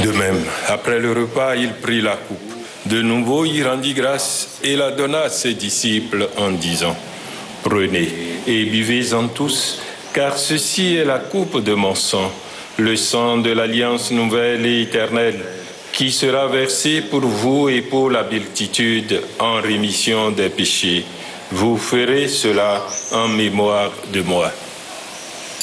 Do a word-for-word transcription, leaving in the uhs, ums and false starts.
De même, après le repas, il prit la coupe. De nouveau, il rendit grâce et la donna à ses disciples en disant : « Prenez et buvez-en tous, car ceci est la coupe de mon sang, le sang de l'alliance nouvelle et éternelle, qui sera versé pour vous et pour la multitude en rémission des péchés. Vous ferez cela en mémoire de moi. »